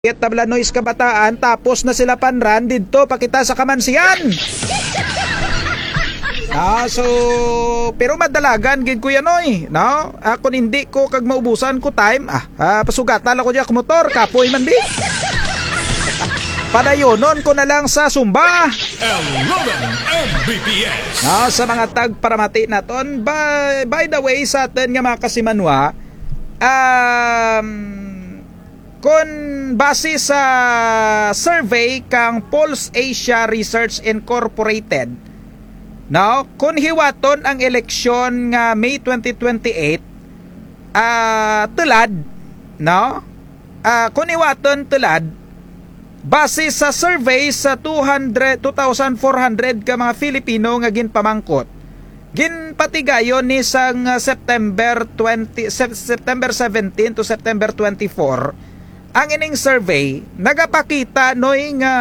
Tablanois kabataan tapos na sila panran didto pakita sa kamansiyan. So pero madalagan gid ko yanoy, no? Ako hindi ko kag maubusan ko time. Pasugatan ako diya ko motor kapoy man di. Padayonon ko na lang sa Sumba. Mbps. Sa mga tagparamati naton by the way sa atin nga mga kasimanwa, kung base sa survey kang Pulse Asia Research Incorporated, no, kung hiwaton ang eleksyon nga May 2028, tulad, no, kung hiwaton tulad, base sa survey sa 2,400 ka mga Filipino nga ginpamangkot, ginpatigayon ni sang September 17 to September 24, ang ining survey nagapakita noy nga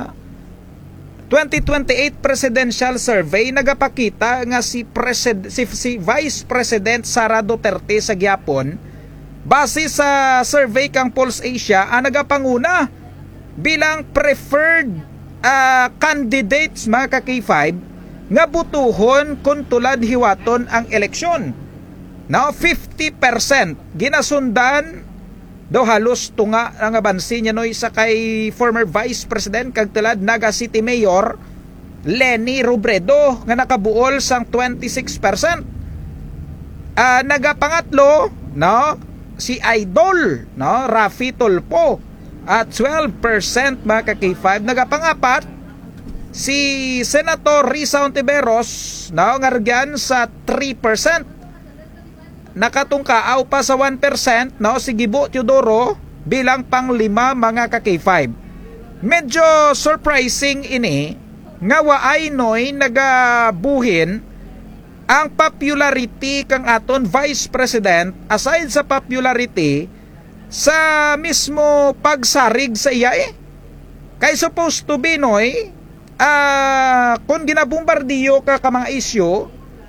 2028 presidential survey nagapakita nga si Vice President Sara Duterte sa gyapon base sa survey kang Pulse Asia ang nagapanguna bilang preferred candidates mga ka-K5 nga butuhon kung tulad hiwaton ang eleksyon. Now 50% ginasundan daw halos tunga ang abansi niya noy sa kay former Vice President kag tulad Naga City Mayor Leni Robredo nga nakabuol sang 26%. Nagapangatlo, no, si Idol, no, Rafi Tulfo at 12% mga ka-K5. Nagapangapat si Senator Risa Ontiveros, no, ngargyan sa 3%. Nakatungkaaw pa sa 1%, no, si Gibo Teodoro bilang panglima mga ka-K5. Medyo surprising ini nga waay noy nagabuhin ang popularity kang aton Vice President aside sa popularity sa mismo pagsarig sa iya kay supposed to be noy kung ginabombardiyo ka mga isyu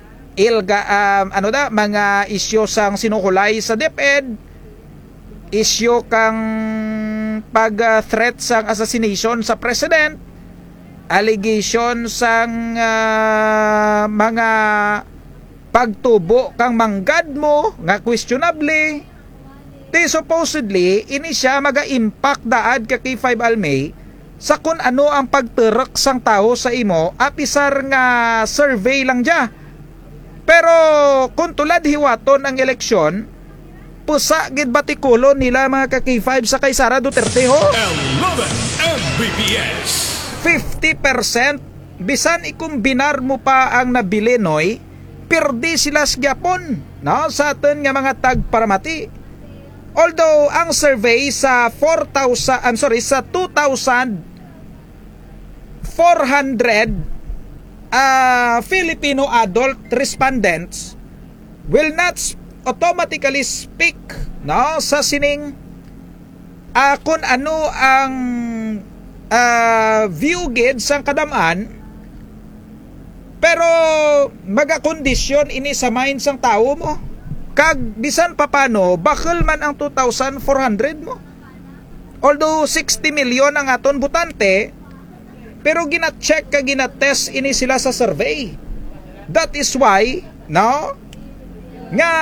mga isyo sang sinukulay sa DepEd, isyo kang pag-threat sang assassination sa president, allegation sang mga pagtubo kang manggad mo nga questionably. Supposedly ini siya maga-impact daad ka K5 Almay sa kung ano ang pagterek sang tao sa imo apisar nga survey lang dia. Pero kung tulad hiwaton ang eleksyon, pusa gid batikulo nila mga ka-K5 sa kay Sara Duterte ho. 11 Mbps. 50% bisan ikumbinar mo pa ang nabili noy, perdi sila sa gyapon, no, sa atin nga mga tagparamati. Although ang survey sa 2,400 Filipino adult respondents will not automatically speak, no, sa sining kung ano ang view gid sang kadamaan, pero magakondisyon ini sa mind sang tao mo kag bisan papano bakal man ang 2,400 mo. Although 60 million ang aton butante, pero gina-check ka, gina-test ini sila sa survey. That is why, no, nga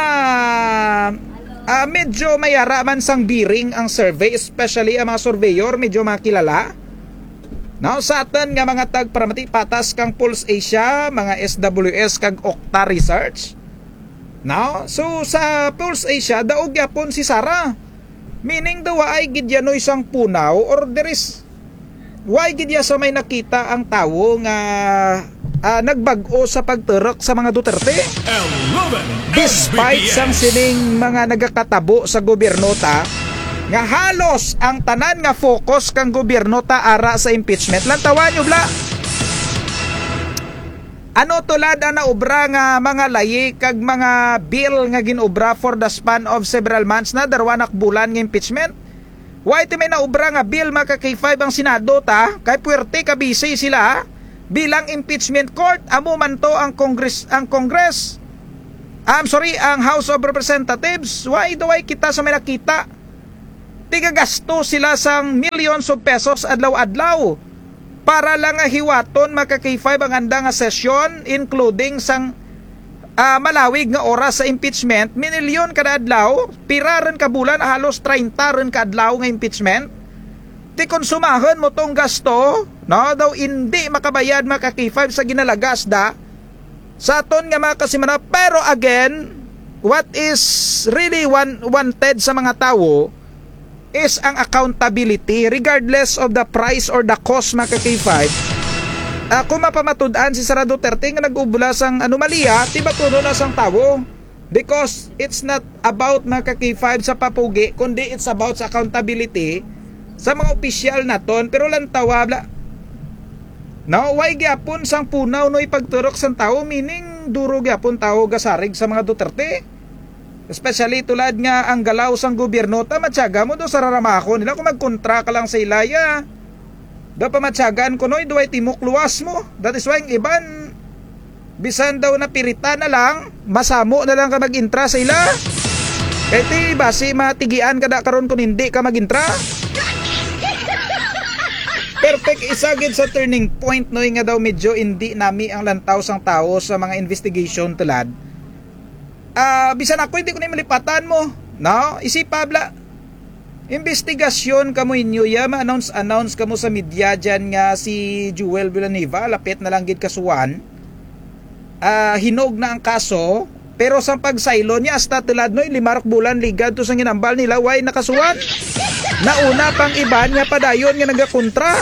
medyo mayara man sang biring ang survey, especially ang mga surveyor medyo makilala. No, sa atin nga mga tagparamati patas kang Pulse Asia, mga SWS kag Okta Research. No, so sa Pulse Asia daog yapon si Sara. Meaning daw ay gidyanoy sang punaw or there is why gidya sa may nakita ang tao nga nagbag-o sa pagterek sa mga Duterte? Despite sang sining mga nagakatabo sa gobyerno ta, nga halos ang tanan nga focus kang gobyerno ta ara sa impeachment. Lantawan nyo bla? Ano tulad ang naubra nga mga layi kag mga bill nga ginubra for the span of several months na darwanak bulan nga impeachment? Why may naubra nga bill mga K5 ang Senado ta kay puwerte ka busy sila bilang impeachment court amo man to ang Congress ang House of Representatives. Why do I kita sa may nakita Tigagasto sila sang millions of pesos adlaw-adlaw para lang nga hiwaton maka-K5 ang anda nga session, including sang malawig nga oras sa impeachment. Minilyon kada adlaw, pira rin ka bulan, halos 30 rin ka adlaw nga impeachment. Ti konsumahan mo tong gasto, no? Daw hindi makabayad maka-K5 sa ginalagas da sa aton nga mga kasimana. Pero again, what is really wanted sa mga tao is ang accountability regardless of the price or the cost maka-K5. Kung mapamatud-an si Sara Duterte nga nag-ubula sang anomalya, tiba tuno na sang tao. Because it's not about maka-K5 sa papugi, kundi it's about sa accountability sa mga opisyal naton. Pero lang tawabla, no, why gyapon sang punaw no ipagturok sang tao, meaning duro gyapon tao gasarig sa mga Duterte. Especially tulad nga ang galaw sang gobyerno, tamatsaga mo do sa raramako nila kung magkontra ka lang sa ilaya. Do pamatsagaan ko noy, duway timok luwas mo. That is why ang iban, bisan daw na pirita na lang, masamo na lang ka mag-intra sa ila. Kaya ti basi matigian ka da karon kung hindi ka mag-intra. Perfect isagid sa turning point no nga daw medyo hindi nami ang lantaw sang tao sa mga investigation tulad. Bisan ako hindi ko na malipatan mo, no? Isipabla, investigasyon kamo inyo ya, ma-announce kamo sa media dyan nga si Joel Villanueva, lapit na lang gid kasuhan. Hinog na ang kaso, pero sa pagsaylo niya hasta tulad no, 5 bulan ligad to sa ginambal nila, why nakasuhan? Nauna pang iban nga padayon nga nagakontra.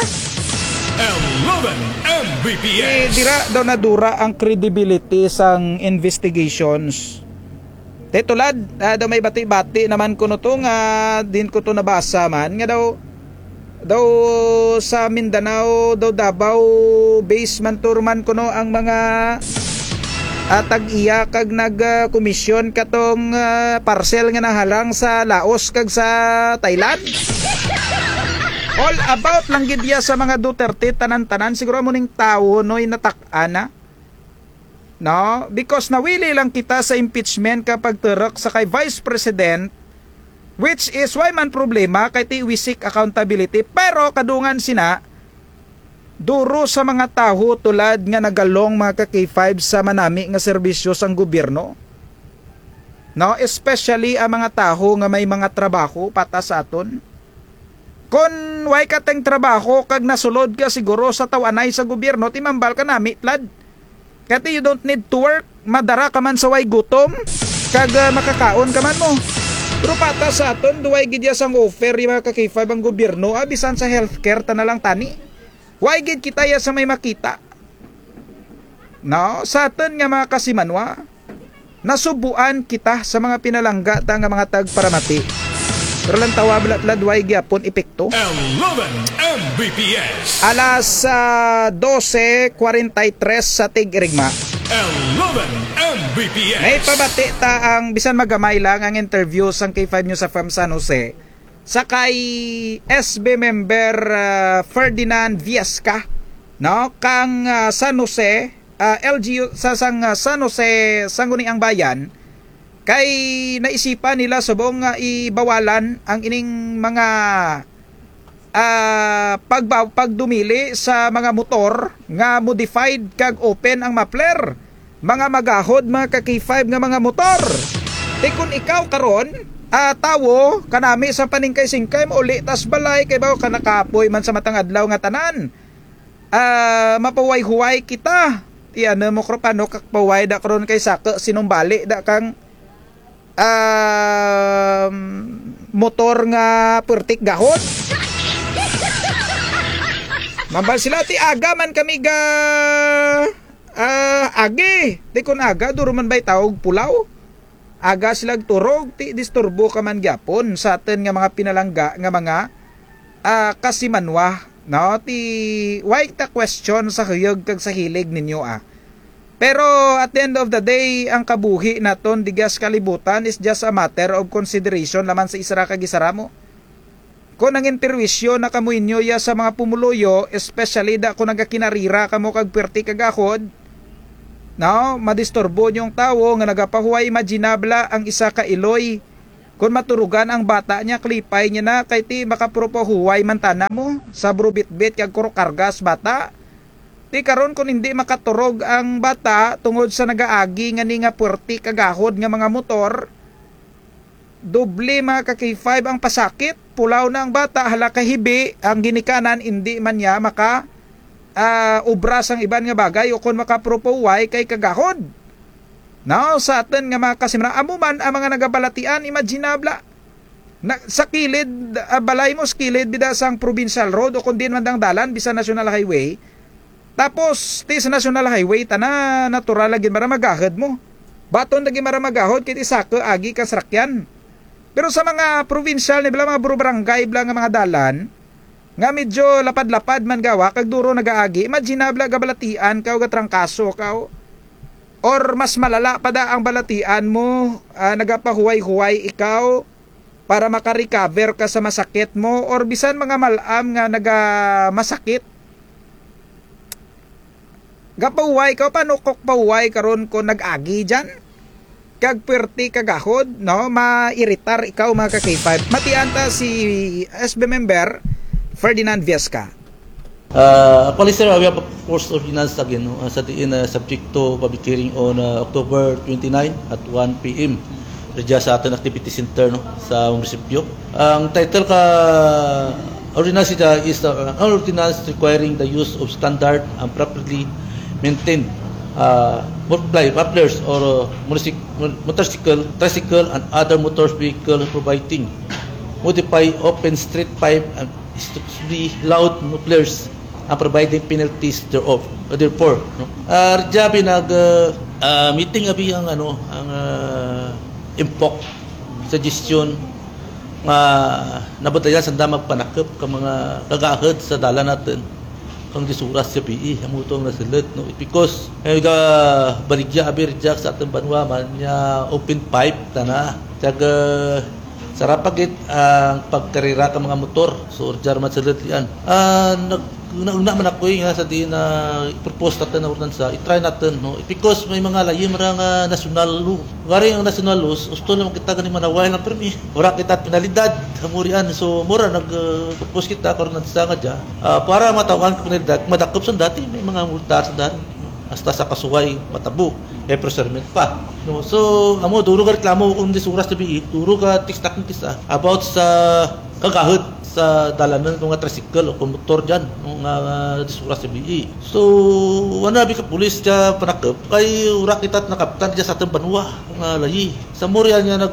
11 Mbps. Dira daw nadura ang credibility sang investigations. Tulad, daw may bati-bati naman ko no to nga din ko to nabasa man nga daw sa Mindanao, daw Davao base man turman ko no ang mga tag-iya kag nag-komisyon katong parcel nga nahalang sa Laos kag sa Thailand. All about lang gid ya sa mga Duterte tanan-tanan, siguro mo ning tawo noy natak-ana. No, because nawili lang kita sa impeachment kapag turok sa kay Vice President, which is why man problema kay ti we seek accountability, pero kadungan sina duro sa mga taho tulad nga nagalong mga K5 sa manami nga serbisyo sang gobyerno. No, especially ang mga taho nga may mga trabaho pata sa aton. Kung way kateng trabaho kag nasulod ka siguro sa tawanay sa gobyerno, timambal ka nami tlad. Kati you don't need to work, madara ka man sa way gutom, kag makakaon ka man mo. Pero pata sa aton, duway gid ya sang offer yung mga K5 ang gobyerno, bisan sa healthcare ta na lang tani. Why gid kita ya sa may makita? No, sa aton nga mga kasimanwa, nasubuan kita sa mga pinalangga ta nga mga tagparamati. Pero lang tawablat way gyapon epekto. 11 Mbps. Alas 12:43 sa Tig-Irigma. 11 Mbps. May pabati ta ang bisan magamay lang ang interview sang K5 News sa FM San Jose sa kay SB member Ferdinand Viesca, no, kang San Jose, LGU sa sang San Jose sangguni ang bayan, kay naisipan nila subong ibawalan ang ining mga pagdumili sa mga motor nga modified kag open ang muffler, mga magahod mga K5 nga mga motor. Kung ikaw karon tawo kanami sa paningkay-singkay mo uli tas balay kay bawo ka nakapoy man sa matang adlaw nga tanan, mapaway-huway kita tiyan mo kropano kakpaway da karon kay saka sinumbali da kang motor nga pertik gahod. Mambal sila ti aga man kami ga agi ti kun aga duro man bay tawag pulaw, aga sila turog ti disturbo ka man gyapon sa atin nga mga pinalangga nga mga kasimanwa, no, ti why ta question sa huyog kag sa hilig ninyo Pero at the end of the day, ang kabuhi naton digas kalibutan is just a matter of consideration laman sa isara kag isara mo. Kung ang interwisyo na kamo inyo ya sa mga pumuluyo, especially da kung nagakinarira kamo kag perti kagahod, no, madisturbo yung tawo nga nagapahuway imaginabla ang isa ka iloy Kung maturugan ang bata niya, klipay niya na kay ti makapropo huway mantana mo sa brubit-bit kag kuro kargas bata. Ti karon kung hindi makaturog ang bata tungod sa nagaagi nga ni nga puwerti kagahod nga mga motor, doble mga ka-K5 ang pasakit. Pulaw na ang bata, hala kahibi ang ginikanan, hindi man niya maka ubras ang iban nga bagay o kung makapropo huway kay kagahod. Now, sa atin nga mga kasimra, amuman ang mga nagabalatian, imaginabla. Sa kilid, balay mo sa kilid, bida sang provincial road o kundi man dang dalan, bisa national highway. Tapos, ti sa national highway, tana natural lagi maramagahod mo. Baton lagi maramagahod, kiti sako, agi ka sarakyan. Pero sa mga provincial, ni mga buro-barangay, nga mga dalan, nga medyo lapad-lapad man gawa, kag duro nagaagi, imaginabla gabalatian, kao gatrangkaso, kao. Or mas malala pa da ang balatian mo, nagapahuway-huway ikaw para makarecover ka sa masakit mo or bisan mga malam nga nagamasakit. Gapahuway ka, panukok pahuway karon ko nag-agi dyan. Kag perti kagahod, no? Mairitar ikaw mga ka-K5. Matianta si SB member Ferdinand Viesca. Actually, sir, we have a forced ordinance again sa diin subject to public hearing on October 29 at 1 p.m. Radya sa ating activity center sa munisipyo. Ang title ka ordinance ita is an ordinance requiring the use of standard and properly maintained mufflers or motorcycle, tricycle and other motor vehicle providing modify open street pipe and excessively loud mufflers and providing penalties thereof. Therefore, radya meeting abi ang impok suggestion nga nabatayan sa damag panakop ka mga kagahod sa dala natin kang disuras sa PE amutong nasilet no because baligya abi radya sa atong banwa man nya open pipe tana taga sarapagit ang pagkarira ka mga motor so radya man silet yan nauna man ako nga sa di na i-propose natin na ordinansa, i-try natin, no? Because may mga lahi marang national law. Gari ang national laws, gusto naman kita ganing manaway ng permi. Wala kita penalidad, hamurian. So, mura nag-propose kita ka ordinansa nga dyan. Para matawan ka penalidad, madakop sa dati, may mga multa sa dati. Hasta sa kasuway, matabo, preservement pa. No? So, amo, duro ka reklamo kung disuras na BI, duro ka tiksak ng tisa about sa kagahod sa dalanan ng mga tricycle o motor dyan ng disuras sa BI. So, wala ka pulis ka panakap, kay ura kita nakaptan dyan sa atong banwa, ng lahi. Sa Moria niya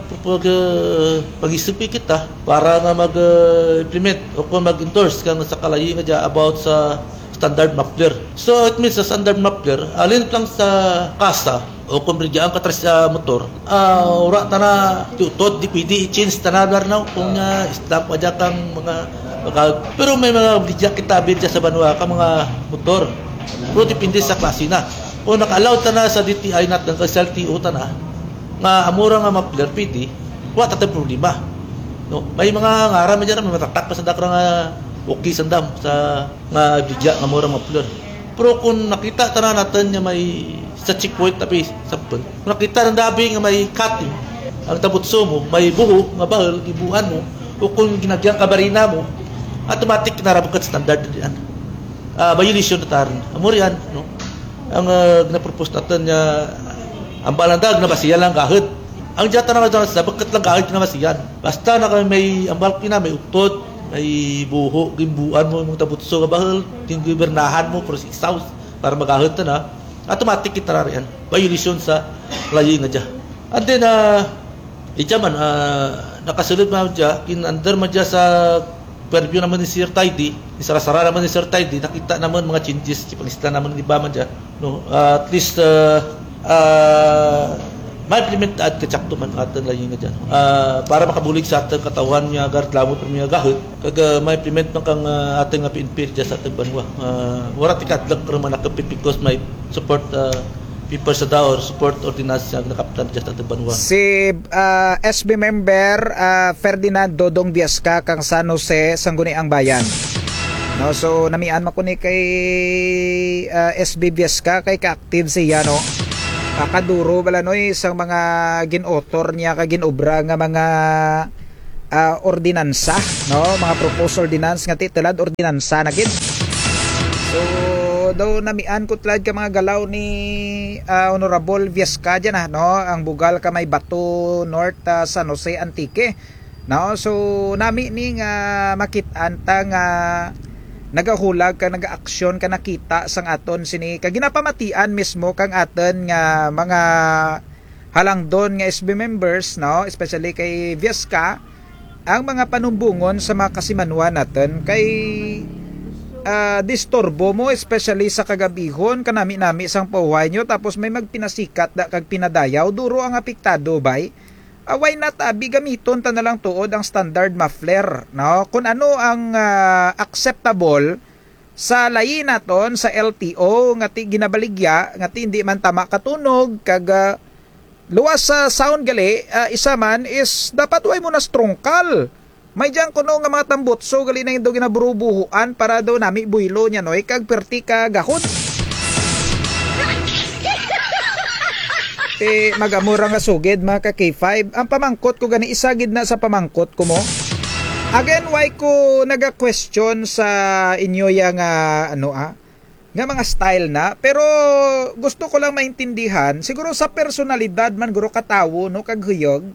pag-isipi kita para nga mag-implement o kung mag-endorse ka sa kalahi nga dyan about sa standard muffler. So, it means sa standard muffler, alin lang sa kasa o kung bigyan ka sa motor, ura ta na tutod, di pwede i-change tanadar na kung stamp pa dyan kang mga pero may mga bigyan kita bidya sa banwa ka mga motor. Pero dipindi sa klase na. Kung naka-allow ta na sa DTI natin, sa LTO ta na, nga amura nga muffler, pwede, wala tatang problema. No? May mga ngaram dyan, may matatak pa sa dakra nga okay sandam sa nga bidya nga mura muffler. Pero kung nakita ta na natin nga may sa checkpoint tapi sabon, kung nakita ng dabi nga may cutting ang tabutso mo, may buho nga bahal ibuan mo o kung ginagyang kabarina mo, automatic narabukat standard diyan. Violation na taron. Amurian no. Ang ginapropose natin nga ang balandag na basiya lang kahit ang jata na sa bakit lang kahit na basiyan. Basta na may ambal kina may utod ay buho, gimbuan mo yung tabutso ka bahal, tinggubernahan mo for 6 hours para magahot na, automatic kita na rin. Violation sa layi nga dyan. And then, itya man, nakasulod man dyan, under man dyan sa purview naman ni Sir Tidy, isarasara naman ni Sir Tidy, nakita naman mga changes, pangista naman ni Iba man dyan. No? At least, ma-implement at kachakto man atin layo nga dyan. Para makabulig sa ating katawan niya reklamo per mga gahot, kag ma-implement man kang ating PNP dyan sa ating banwa. Wala tikadlag pero manakapit because may support people sa daw or support ordinance na nakaptan dyan sa ating banwa. Si SB member Ferdinand Dodong Viesca kang San Jose, Sangguniang Bayan. No, so namian man ko ni kay SB Viesca kay ka-active siya no. Kaduro bala noy isang mga gin-author niya kag ginobra nga mga ordinansa, no, mga proposed ordinance nga titulad ordinansa na gid. So daw namian ko tlad ka mga galaw ni Honorable Viesca dyan, no, ang bugal ka may Bato North, San Jose Antique, no. So nami ni nga makitaan ta nga nagahulag ka, nagaaksyon ka nakita sang aton sini kag ginapamatian mismo kang aton nga mga halangdon nga SB members, no, especially kay Viesca, ang mga panumbungon sa mga kasimanuan natin kay disturbo mo, especially sa kagabihon kanami-nami sang pauhay nyo, tapos may magpinasikat da kag pinadayaw, duro ang apektado bay. Why not gamiton ta na lang tuod ang standard muffler, no? Kung ano ang acceptable sa layi naton sa LTO nga ti ginabaligya nga ti hindi man tama katunog kag luwas sa sound gali, isa man is dapat way mo na strongkal. May diyan kuno nga mga tambutso gali na indo ginaburubuhuan para daw nami buhilo nya noy kag perti ka gahon. Magamura nga sugid mga ka K5. Ang pamangkot ko gani isagid na sa pamangkot ko mo. Again, why ko naga-question sa inyo yang nga mga style na, pero gusto ko lang maintindihan siguro sa personalidad man guro katawo no kag huyog.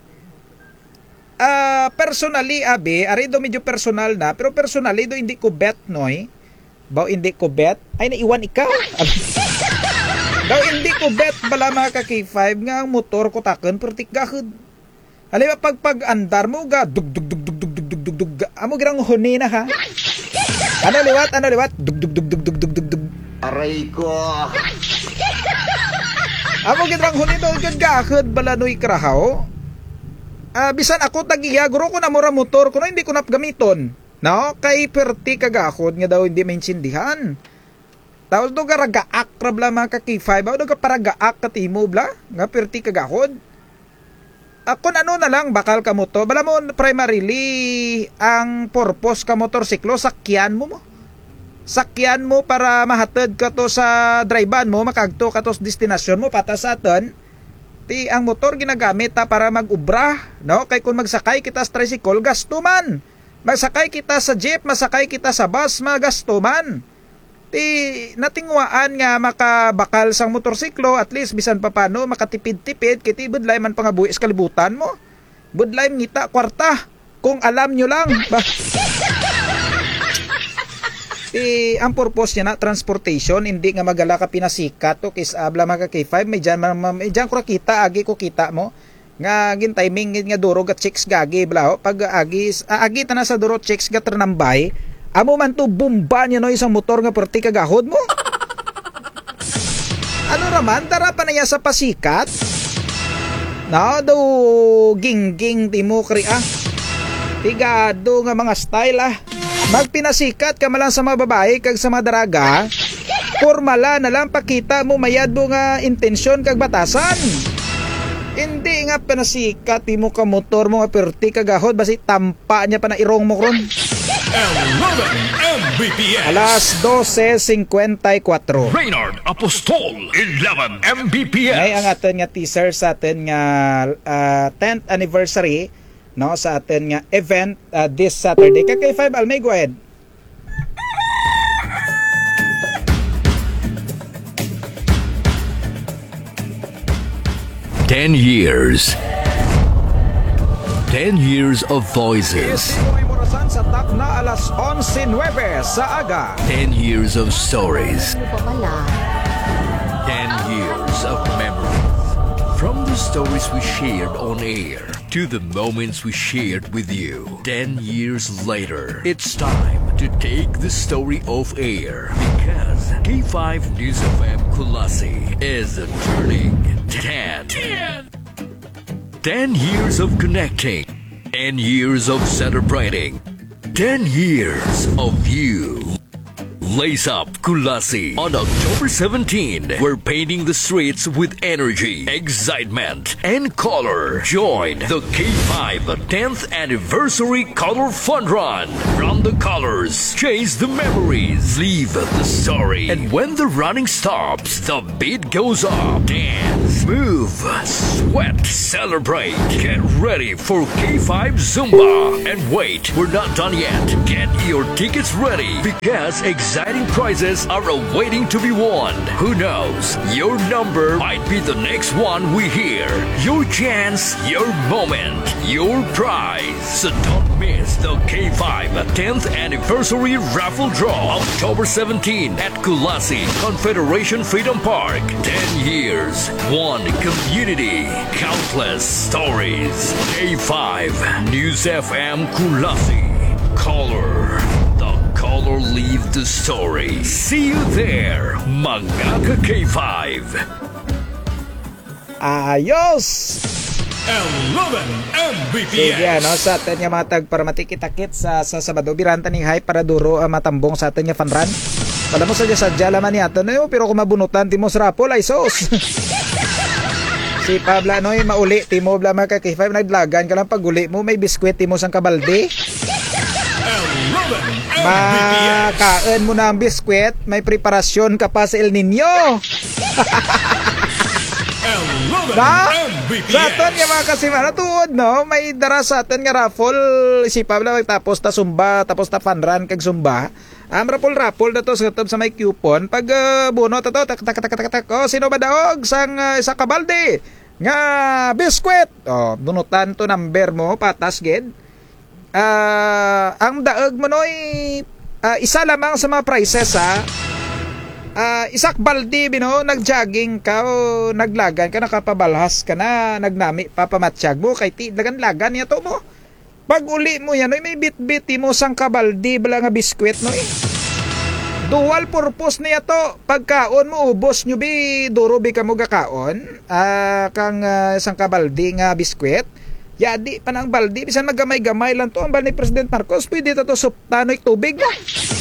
Personally ari do medyo personal na, pero personally do hindi ko bet noy. Baw hindi ko bet ay naiwan ikaw. Daw hindi ko bet bala mga ka K5 nga ang motor ko takon pertik gahud. Halima pag-andar mo ga dug dug dug dug dug dug dug dug dug. Amo girang huni na ha. Ano liwat dug dug dug dug dug dug dug dug. Aray ko. Amo girang huni daw gud gahud bala noy krahaw. Bisan ako tagiya guro ko na mura motor ko no hindi ko napgamiton. No, kay perti kagahod nga daw hindi maintindihan. Tapos do garagaak rabla mga ka K5, do ka paragaak ka timo bla nga perti kagahod. Kung ano na lang bakal ka motor, bala mo primarily ang purpose ka motorsiklo sakyan mo. Sakyan mo para mahatid ka to sa drivean mo, makagto ka to sa destinasyon mo pata sa aton. Ti ang motor ginagamit para mag-ubra, no? Kay kung magsakay kita sa tricycle, gasto man. Magsakay kita sa jeep, masakay kita sa bus, magasto man. Ti natingwaan nga makabakal sang motorsiklo, at least bisan pa paano makatipid-tipid kiti budlay man pangabuhi sa kalibutan mo. Budlay ngita kwarta kung alam nyo lang. Ang purpose niya na transportation, hindi nga magala ka pinasikat to kis abla mga K5 may diyan ko kita agi ko kita mo nga gin timing nga duro ga checks gagi bla pag agi ta na sa duro checks ga ternambay. Amo man to bomba niya no isang motor nga perti kagahod mo. Ano raman dara pa na sa pasikat? No, do ging-ging timo kri Tigado nga mga style Magpinasikat ka malang sa mga babae kag sa mga daraga. Formala na lang pakita mo mayad mo nga intensyon kag batasan. Hindi nga pinasikat timo ka motor mo nga perti kagahod basi tampa niya pa na irong mo kron. 11 Mbps. Alas 12:54. Reynard Apostol, 11 Mbps. Ngay ang atin nga teaser sa atin nga 10th anniversary, no, sa atin nga event this Saturday. Kay 5 Almay, go ahead. Ten years of voices. Sa tak na alas 11:09 sa aga. 10 years of stories. 10 years of memories. From the stories we shared on air to the moments we shared with you. 10 years later, it's time to take the story off air because K5 News FM Kulasi is turning 10. 10 years of connecting. 10 years of celebrating. 10 years of you Lace up Kulasi. On October 17, we're painting the streets with energy, excitement, and color. Join the K5 10th Anniversary Color Fun Run. Run the colors, chase the memories, leave the story. And when the running stops, the beat goes up. Dance, move, sweat, celebrate. Get ready for K5 Zumba. And wait, we're not done yet. Get your tickets ready because exciting prizes are awaiting to be won. Who knows? Your number might be the next one we hear. Your chance, your moment, your prize. So don't miss the K5 10th Anniversary Raffle Draw, October 17 at Kulasi, Confederation Freedom Park. 10 years, one community, countless stories. K5 News FM Kulasi. Color. The color leave the story. See you there, mga K5. Ayos! 11 Sige, Mbps. sa atin nga matag para matikit-akit sa Sabado. Biranta ning hype para duro matambong sa atin nga fanran. Wala mo sadya laman ni ato no, pero kung mabunutan timos rapol ay sos. Si Pablo noy mauli timo bla mga K5 naglagan ka lang paguli mo may biskwit timo sang kabalde. 11 Makain mo na ang biskwit, may preparasyon ka pa sa El Nino. Na? Sa atin nga mga kasimana tuod no, may dara sa atin nga raffle si Pablo tapos ta sumba, tapos ta fanran kag sumba. Raffle na to sa may coupon. Pag buno to, tak. Sino ba daog sang isa kabalde nga biskwit? Bunutan to number mo, patas gid. Ang daog mo noy isa lamang sa mga prices isak baldi bino nagjogging ka o naglagan ka nakapabalhas ka na nagnami papamatsyag mo kay lagan niya to mo pag uli mo yan may bit-bit mo sang kabaldi bala nga biskwit no dual purpose niya to pagkaon mo ubos nyo bi duro bi ka mo gakaon kang sang kabaldi nga biskwit yadi pa ng baldi bisan maggamay-gamay lang to ang bal ni President Marcos pwede to suptanoy tubig no.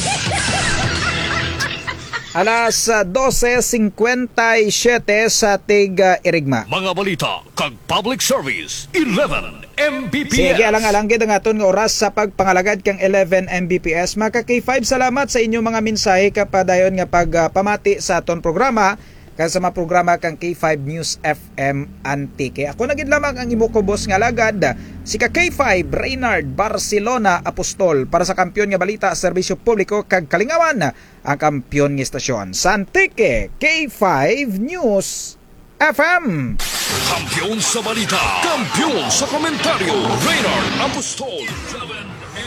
Alas 12:57 sa Tiga Irigma. Mga balita kag public service 11 Mbps. Sige, alang-alang gid ang aton nga oras sa pagpangalagad kang 11 Mbps. Mga K5, salamat sa inyong mga mensahe kapadayon nga pagpamati sa aton programa sa mga programa kang K5 News FM Antique. Ako na gid lamang ang imo ko boss nga lagad si K5 Reynard Barcelona Apostol para sa kampiyon nga balita serbisyo publiko kag kalingawan ang kampiyon nga istasyon sa Antique K5 News FM. Kampiyon sa balita, kampiyon sa komentaryo, Reynard Apostol 11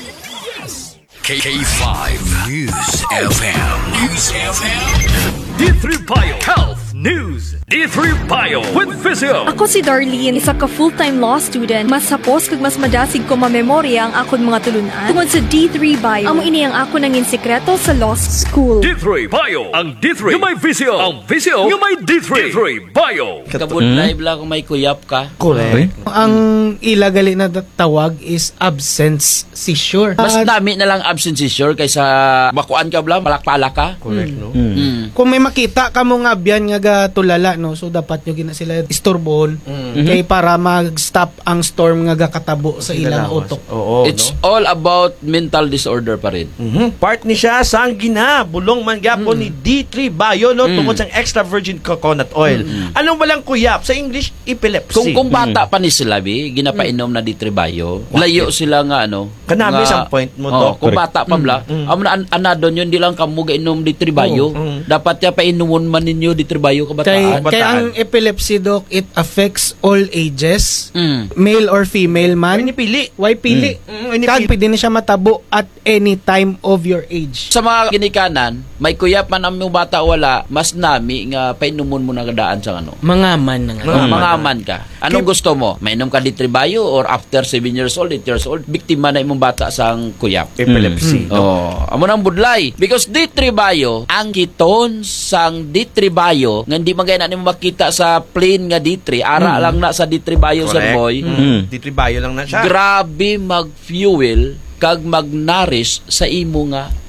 Mbps. K5 News FM. News FM. D3 Bio Health News. D3 Bio with Physio. Ako si Darlene, isa ka full-time law student. Mas sapos kag mas madasig ko mamemorya ang akon mga tulunan. Tungod sa D3 Bio, amo ini ang ako nangin sekreto sa law school. D3 Bio. Ang D3 yung may Physio. Ang Physio yung may D3. D3 Bio. Kabut live lang kung may kuyap ka. Correct. Ang ilagali na tawag is absence seizure. Mas dami na lang absence seizure kaysa bakuan ka bla, malakpala ka. Correct, no? Kung may makita ka mo nga biyan nga tulala, no? So dapat nyo gina sila istorbohon kay para mag-stop ang storm nga gakatabo sa ilang utok. Oo, It's all about mental disorder pa rin. Part ni siya sa bulong man gyapon ni D3 Bio no tungod sa extra virgin coconut oil. Anong walang kuyap sa English epilepsy. Kung bata pa ni sila ginapainom na D3 Bio, layo sila nga Kanami sa point mo to. Kung bata pa bla, anadon yun di lang kamo gainom D3 Bio. Dapat ya painomon man ninyo D3 Bio kabataan. Kaya ang epilepsy, Doc, it affects all ages, male or female man. May nipili. Why pili? Kag pwede na siya matabo at any time of your age. Sa mga ginikanan, may kuyap man ang mga bata wala, mas nami nga painomon mo na kadaan sa Mangaman na nga. Mangaman ka. Anong gusto mo? Mainom ka D3 Bio or after 7 years old, 8 years old, biktima na imong bata sang kuyap. Epilepsy. Amo nang budlay. Because D3 Bio, ang kiton sang D3 Bio, nga hindi magay na nimo makita sa plain nga D3, ara lang na sa D3 Bio sa boy. D3 Bio lang na siya. Grabe mag-fuel kag mag-nourish sa imo nga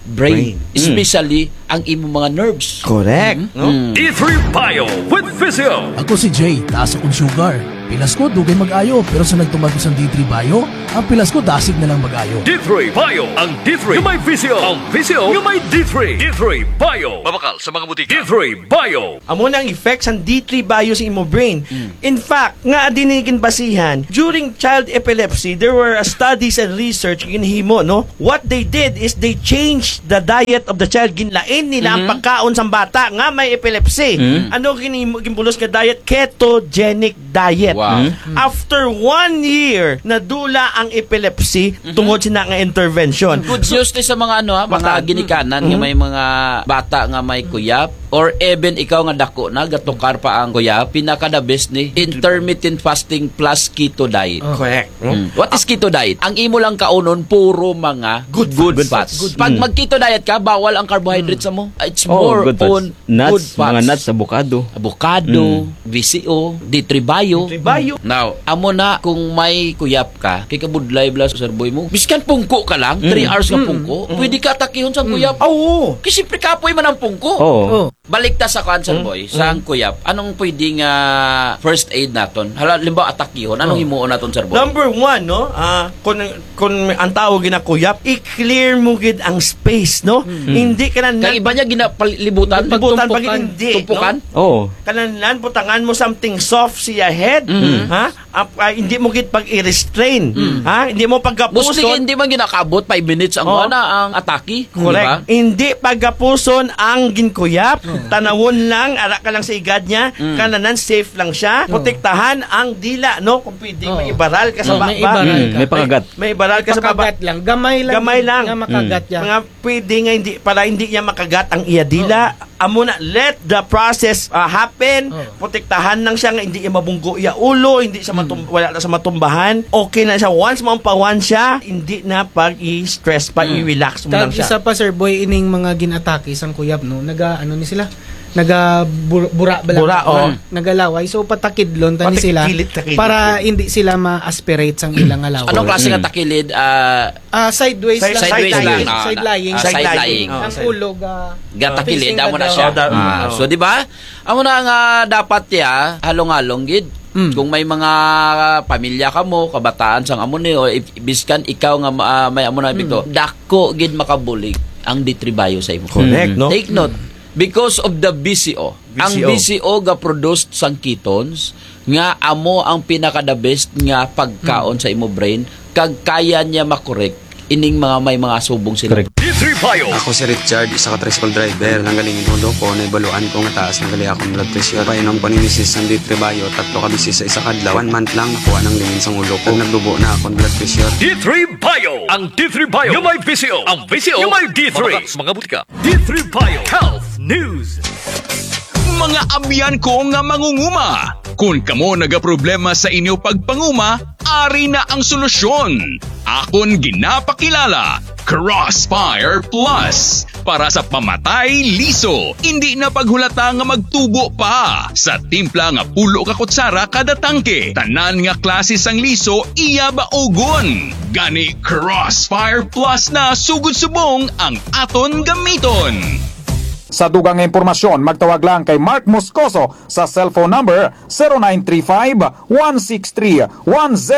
brain. Especially ang imo mga nerves. Correct. No? D3 Bio with Physio. Ako si Jay, taas akong sugar. Pilas ko, dugay mag-ayo. Pero sa nagtumag ko sa D3 Bio, ang pilas ko dasig na lang mag-ayo. D3 Bio. Ang D3 yung may Physio. Ang Physio yung may D3. D3 Bio. Mabakal sa mga butika. D3 Bio. Amo na ang effects ng D3 Bio sa imo brain. In fact, nga dinigin basihan, during child epilepsy, there were studies and research ginhimo, no? What they did is they changed the diet of the child. Ginlain nila ang pagkaon sa bata nga may epilepsy. Ano ginbulos nga diet? Ketogenic diet. Wow. After 1 year, nadula ang epilepsy tungod sina nga intervention. Good news ni sa mga mga ginikanan nga may mga bata nga may kuyap or even ikaw nga dako na gatukar pa ang kuyap, pinaka the best ni intermittent fasting plus keto diet. Correct. What is keto diet? Ang imo lang kaunon puro mga good fats. Pag mag-keto diet ka, bawal ang carbohydrates sa mo. It's more good fats. on Nuts, good fats. mga nuts, Avocado, VCO, D3 Bio. Bio. Now, amo na kung may kuyap ka, kay kabudlay bla sa sarboy mo. Biskan pungko ka lang, 3 hours ka pungko, pwede ka takihon sa kuyap. Oo. Kasi siyempre kapoy man ang pungko. Oo. Balik ta sa cancer boy, sa ang kuyap. Anong pwedeng first aid naton? Halimbawa atakihon, anong himuon naton sir boy? Number 1, no? Kung ang tawag ginakuyap, i-clear mo gid ang space, no? Hindi ka na Kay iba niya ginapalibutan, Libutan, pagtumpukan, pag hindi, tumpukan. Oo. kananan butangan mo something soft siya head, ha? Hindi mo gid pag i-restrain, ha? Hindi mo Mostly pagkapuson. hindi man ginakabot 5 minutes ang ang atake, Correct. Hindi pagkapuson ang ginkuyap. Tanawon lang, ara ka lang sa igad niya. Kananan safe lang siya. Protektahan ang dila, no? Kung pwede may ibaral ka sa may baba. ibaral ka. May pakagat. May ibaral ka sa baba. Pakagat lang. Gamay lang. Nga makagat yan. Mga pwede nga hindi para hindi niya makagat ang iya dila. Amo na let the process happen. Protektahan lang siya nga hindi niya mabunggo iya ulo, hindi siya wala na sa matumbahan. Okay na siya once mampawan siya, hindi na pag i-stress pa i-relax mo lang Tag siya. isa pa sir boy ining mga ginatake isang kuyap no. Ano ni sila? Bura nagalaway so patakidlon tani sila Patakilid. para hindi sila ma-aspirate sang ilang alaway. Anong klase nga takilid? Sideways lang. Sideways lang. Side lying. Side lying. Ang ulo gatakilid facing amo na the siya. daw. So di ba? Amo na nga dapat ya halong-halong gid. Kung may mga pamilya ka mo, kabataan sang amo ni o biskan ikaw nga may amo na bito, dako gid makabulig ang D3 Bio sa imo. Correct, no? Take note. Because of the BCO. Ang BCO ga produced sang ketones nga amo ang pinaka the best nga pagkaon sa imo brain kag kaya niya makorek ining mga may mga subong sila. D3 Bio. Ako si Richard, isa ka tricycle driver. Nanggaling inulo ko, naibaluan ko nga taas, nagali akong blood pressure. Painom ko ni Mrs. ng D3 Bio, 3 ka bisis sa isa kadlaw. 1 month lang, nakuha ng lingin sa ulo ko. Nagdubo na akong blood pressure. D3 Bio. Ang D3 Bio yung may VCO. Ang VCO yung may D3. Mabakal sa mga butika. D3 Bio Health News. Mga abyan ko nga mangunguma. Kung kamo nagaproblema sa inyo pagpanguma, ari na ang solusyon. Akon ginapakilala, Crossfire Plus. Para sa pamatay liso, hindi na paghulata nga magtubo pa. Sa timpla nga pulo ka kutsara kada tangke, tanan nga klase sang liso iya baogon. Gani Crossfire Plus na sugod subong ang aton gamiton. Sa dugang impormasyon, magtawag lang kay Mark Moscoso sa cellphone number 0935 163 10